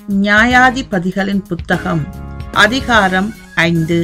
நியாயாதிபதிகளின் புத்தகம் அதிகாரம் 5.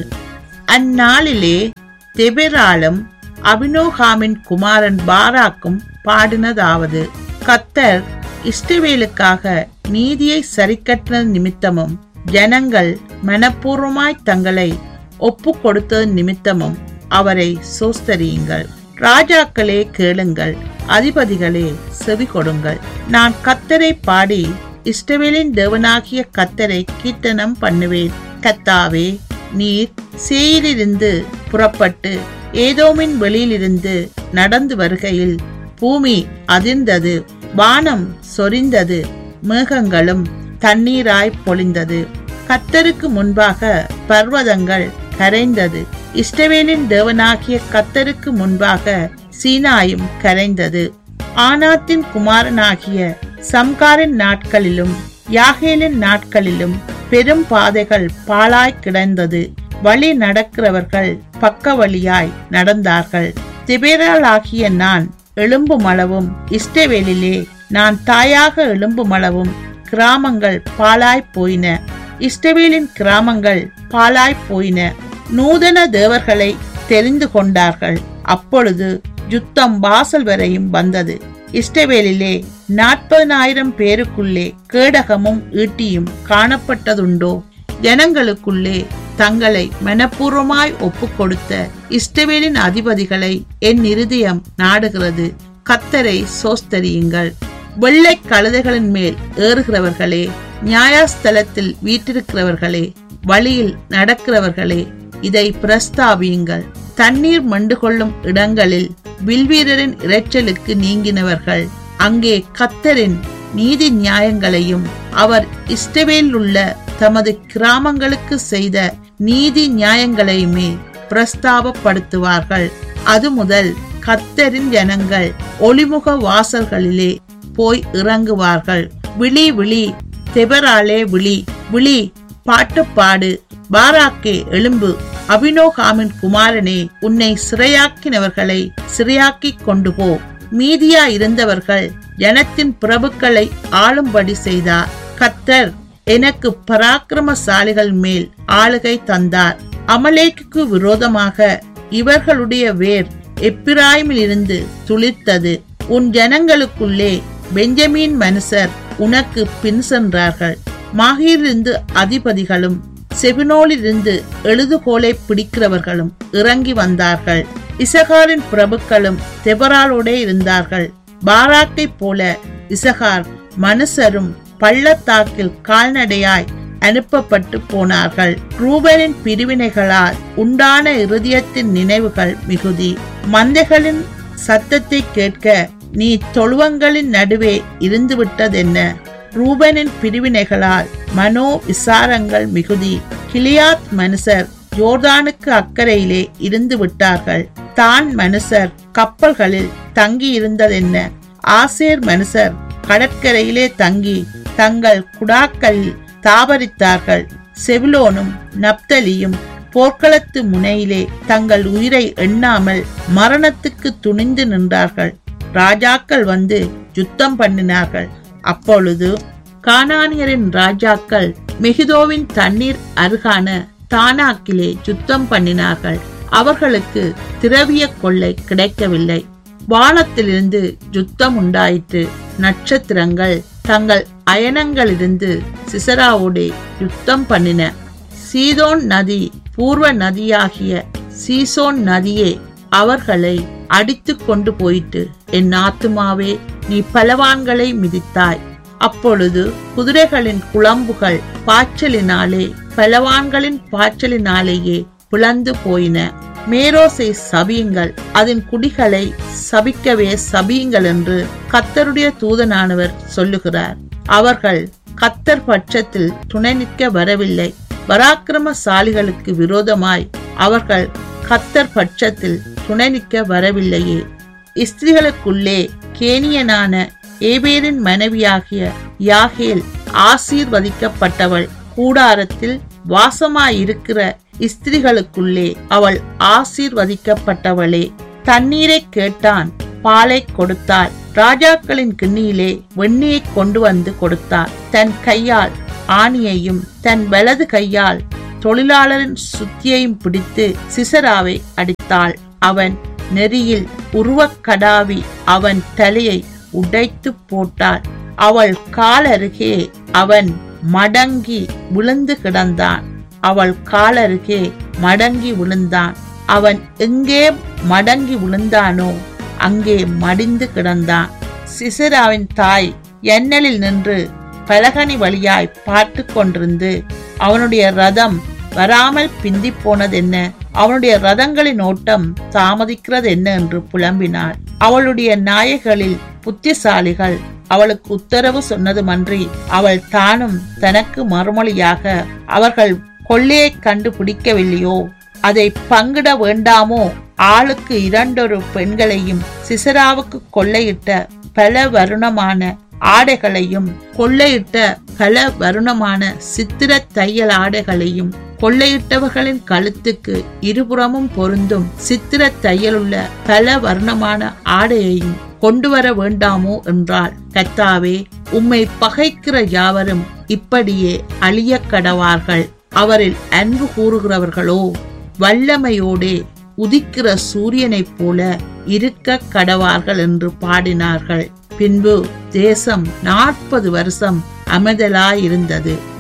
அந்நாளிலே தெபெராலும் அபினோகாமின் குமாரன் பாராக்கும் பாடினதாவது: கர்த்தர் இஸ்ரவேலுக்காக நீதியை சரிக்கட்டின நிமித்தமும் ஜனங்கள் மனப்பூர்வமாய் தங்களை ஒப்பு கொடுத்தது நிமித்தமும் அவரை சோஸ்தரியுங்கள். ராஜாக்களே கேளுங்கள், அதிபதிகளே செவி கொடுங்கள். நான் கர்த்தரை பாடி இஸ்ரவேலின் தேவனாகிய கர்த்தரை கீர்த்தனம் பண்ணுவேன். கர்த்தாவே, நீர் சேயிலிருந்து புறப்பட்டு ஏதோமின் வெளியிலிருந்து நடந்து வருகையில் பூமி அதிர்ந்தது, வானம் சொரிந்தது, மேகங்களும் தண்ணீராய் பொழிந்தது. கர்த்தருக்கு முன்பாக பர்வதங்கள் கரைந்தது, இஸ்ரவேலின் தேவனாகிய கர்த்தருக்கு முன்பாக சீனாயும் கரைந்தது. ஆனாத்தின் குமாரனாகிய சம்காரின் நாட்களிலும் யாகேலின் நாட்களிலும் பெரும் பாதைகள் பாழாய் கிடந்தது. வழி நடக்கிறவர்கள் பக்க வழியாய் நடந்தார்கள். தெபெராளாகிய நான் எழும்புமளவும் இஸ்ரவேலிலே நான் தாயாக எழும்புமளவும் கிராமங்கள் பாழாய் போயின. இஸ்ரவேலின் கிராமங்கள் பாழாய் போயின. நூதன தேவர்களை தெரிந்து கொண்டார்கள். அப்பொழுது யுத்தம் வாசல் வரையும் வந்தது. இஸ்ரவேலிலே 40,000 பேருக்குள்ளே கேடகமும் ஈட்டியும் காணப்பட்டதுண்டோ? ஜனங்களுக்குள்ளே தங்களை மனப்பூர்வமாய் ஒப்பு கொடுத்த இஸ்ரவேலின் அதிபதிகளை என் இருதயம் நாடுகிறது. கர்த்தரை சோஸ்தரியுங்கள். வெள்ளை கழுதைகளின் மேல் ஏறுகிறவர்களே, நியாயஸ்தலத்தில் வீற்றிருக்கிறவர்களே, வழியில் நடக்கிறவர்களே, இதை பிரஸ்தாபியுங்கள். தண்ணீர் மண்டு கொள்ளும் இடங்களில் வில்வீரரின் இரைச்சலுக்கு நீங்கினவர்கள் அங்கே கர்த்தரின் நீதி நியாயங்களையும் அவர் இஸ்ரவேலில் உள்ள தமது கிராமங்களுக்கு செய்த நீதி நியாயங்களையுமே பிரஸ்தாபப்படுத்துவார்கள். அது முதல் கர்த்தரின் ஜனங்கள் ஒளிமுக வாசல்களிலே போய் இறங்குவார்கள். விழி விழி, தெபெராலே விழி விழி, பாட்டுப்பாடு, பாராக்கே எழும்பு, அபினோகாமின் குமாரனே, உன்னை சிறையாக்கினவர்களை சிறையாக்கி கொண்டு போ. மீதியா இருந்தவர்கள் ஜனத்தின் பிரபுக்களை ஆளும்படி செய்தார். கர்த்தர் எனக்கு பராக்கிரமசாலிகள் மேல் ஆளுகை தந்தார். அமலேக்குக்கு விரோதமாக இவர்களுடைய வேர் எப்பிராயிமில் இருந்து துளிர்த்தது. உன் ஜனங்களுக்குள்ளே பெஞ்சமீன் மனுஷர் உனக்கு பின் சென்றார்கள். மாகீரிலிருந்து அதிபதிகளும் செபினோலிருந்து எழுதுகோலை பிடிக்கிறவர்களும் இறங்கி வந்தார்கள். இசகாரின் பிரபுக்களும் தெபெராலோடே இருந்தார்கள். பாராக்கை போல இசகார் மனுஷரும் பள்ளத்தாக்கில் கால்நடையாய் அனுப்பப்பட்டு போனார்கள். ரூபனின் பிரிவினைகளால் உண்டான இருதயத்தின் நினைவுகள் மிகுதி. மந்தைகளின் சத்தத்தை கேட்க நீ தொழுவங்களின் நடுவே இருந்துவிட்டதென்ன? ரூபனின் பிரிவினைகளால் மனோ விசாரங்கள் மிகுதி. கிலியாத் மனுஷர் யோர்தானுக்கு அக்கறையிலே இருந்து விட்டார்கள். தான் மனுஷர் கப்பல்களில் தங்கி இருந்ததென்ன? ஆசேர் மனுஷர் கடற்கரையிலே தங்கி தங்கள் குடாக்களில் தாபரித்தார்கள். செபுலோனும் நப்தலியும் போர்க்களத்து முனையிலே தங்கள் உயிரை எண்ணாமல் மரணத்துக்கு துணிந்து நின்றார்கள். ராஜாக்கள் வந்து யுத்தம் பண்ணினார்கள். அப்பொழுது கானானியரின் ராஜாக்கள் மெகிதோவின் தண்ணீர் அருகான தானாக்கிலே யுத்தம் பண்ணினார்கள். அவர்களுக்கு திரவிய கொள்ளை கிடைக்கவில்லை. வானத்திலிருந்து யுத்தம் உண்டாயிற்று. நட்சத்திரங்கள் தங்கள் அயனங்களிலிருந்து சிசராவோடே யுத்தம் பண்ணின. சீதோன் நதி, பூர்வ நதியாகிய சீசோன் நதியே அவர்களை அடித்து கொண்டு போயிட்டு, என் ஆத்துமாவே, நீ பலவான்களை மிதித்தாய். அப்பொழுது குதிரைகளின் குளம்புகள் பாய்ச்சலினாலே, பலவான்களின் பாய்ச்சலினாலேயே பிளந்து போயின. மேரோசை சபியுங்கள், அதன் குடிகளை சபிக்கவே சபியுங்கள் என்று கர்த்தருடைய தூதனானவர் சொல்லுகிறார். அவர்கள் கர்த்தர் பட்சத்தில் துணை நிற்க வரவில்லை. பராக்கிரமசாலிகளுக்கு விரோதமாய் அவர்கள் கர்த்தர் பட்சத்தில் துணை நிற்க வரவில்லையே. ஸ்திரீகளுக்குள்ளே கேனியனான ஏபேரின் மனைவியாகிய யாகேல் ஆசீர்வதிக்கப்பட்டவள். கூடாரத்தில் வாசமாயிருக்கிற ஸ்திரீகளுக்குள்ளே அவள் ஆசீர்வதிக்கப்பட்டவளே. தண்ணீரை கேட்டான், பாலை கொடுத்தாள். ராஜாக்களின் கிண்ணியிலே வெண்ணியை கொண்டு வந்து கொடுத்தாள். தன் கையால் ஆணியையும் தன் வலது கையால் தொழிலாளரின் சுத்தியையும் பிடித்து சிசராவை அடித்தாள். அவன் நெறியில் உருவக்கடாவி அவன் தலையை உடைத்து போட்டாள். அவள் காலருகே அவன் மடங்கி விழுந்து கிடந்தான். அவள் காலருகே மடங்கி விழுந்தான். அவன் எங்கே மடங்கி விழுந்தானோ அங்கே மடிந்து கிடந்தான். சிசராவின் தாய் எண்ணலில் நின்று பலகனி வழியாய் பார்த்து கொண்டிருந்து, அவனுடைய ரதம் வராமல் பிந்தி போனதென்ன, அவனுடைய ரதங்களின் ஓட்டம் தாமதிக்கிறது என்ன என்று புலம்பினாள். அவளுடைய நாயகளில் புத்திசாலிகள் அவளுக்கு உத்தரவு சொன்னதுமன்றி அவள் தானும் தனக்கு மறுமொழியாக, அவர்கள் கொள்ளையை கண்டுபிடிக்கவில்லையோ, அதை பங்கிட வேண்டாமோ, ஆளுக்கு 2 பெண்களையும் சிசராவுக்கு கொள்ளையிட்ட பல வருணமான ஆடைகளையும், கொள்ளையிட்ட பல வருணமான சித்திர தையல் ஆடைகளையும், கொள்ளையிட்டவர்களின் கழுத்துக்கு இருபுறமும் பொருந்தும் சித்திர தையலுள்ள பல வர்ணமான ஆடையையும் கொண்டு வர வேண்டாமோ என்றாள். கர்த்தாவே, உம்மை பகைக்கிற யாவரும் இப்படியே அழிய கடவார்கள். அவரில் அன்பு கூறுகிறவர்களோ வல்லமையோடே உதிக்கிற சூரியனைப் போல இருக்க கடவார்கள் என்று பாடினார்கள். பின்பு தேசம் 40 வருஷம் அமைதலாயிருந்தது.